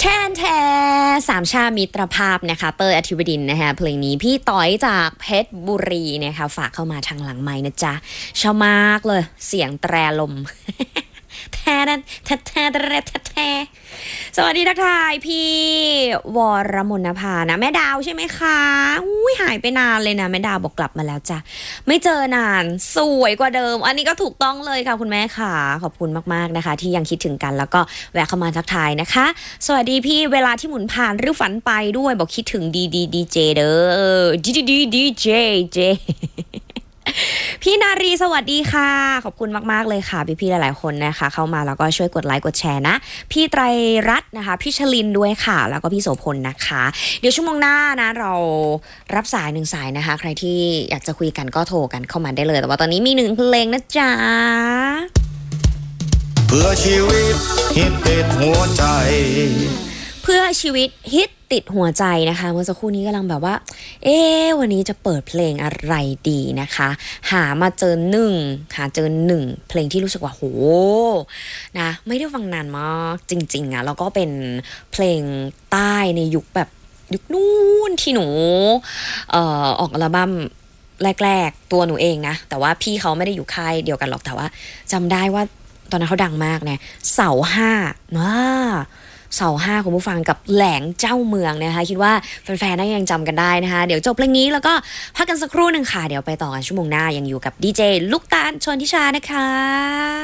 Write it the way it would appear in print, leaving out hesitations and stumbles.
แทนแทสามชามิตรภาพนะคะเตยอธิบดินนะคะเพลงนี้พี่ต้อยจากเพชรบุรีนะคะฝากเข้ามาทางหลังไม้นะจ๊ะชอบมากเลยเสียงแตรลม แทนแทนแทนแทนแทนสวัสดีทักทายพี่วรมนภานะแม่ดาวใช่ไหมคะอุ้ยหายไปนานเลยนะแม่ดาวบอกกลับมาแล้วจ้ะไม่เจอนานสวยกว่าเดิมอันนี้ก็ถูกต้องเลยค่ะคุณแม่ค่ะขอบคุณมากๆนะคะที่ยังคิดถึงกันแล้วก็แวะเข้ามาทักทายนะคะสวัสดีพี่เวลาที่หมุนผ่านหรือฝันไปด้วยบอกคิดถึงดีเจเด้อดีเจพี่นารีสวัสดีค่ะขอบคุณมากๆเลยค่ะพี่ๆหลายๆคนนะคะเข้ามาแล้วก็ช่วยกดไลค์กดแชร์นะพี่ไตรรัตน์นะคะพี่ชลินด้วยค่ะแล้วก็พี่โสพลนะคะเดี๋ยวชั่วโมงหน้านะเรารับสายหนึ่งสายนะคะใครที่อยากจะคุยกันก็โทรกันเข้ามาได้เลยแต่ว่าตอนนี้มีหนึ่งเพลงนะจ๊ะเพื่อชีวิตฮิตติดหัวใจเพื่อชีวิตฮิตติดหัวใจนะคะเมื่อสักครู่นี้กำลังแบบว่าวันนี้จะเปิดเพลงอะไรดีนะคะหาเจอหนึ่งเพลงที่รู้สึกว่าโหนะไม่ได้ฟังนานมากจริงๆแล้วก็เป็นเพลงใต้ในยุคแบบยุคนู้นที่หนูออกอัลบั้มแรกๆตัวหนูเองนะแต่ว่าพี่เขาไม่ได้อยู่ค่ายเดียวกันหรอกแต่ว่าจำได้ว่าตอนนั้นเขาดังมากนะเสาห้าคุณผู้ฟังกับแหลงเจ้าเมืองนะคะคิดว่าแฟนๆน่ายังจำกันได้นะคะเดี๋ยวจบเพลงนี้แล้วก็พักกันสักครู่หนึ่งค่ะเดี๋ยวไปต่อกันชั่วโมงหน้ายังอยู่กับดีเจลูกตาลชนทิชานะคะ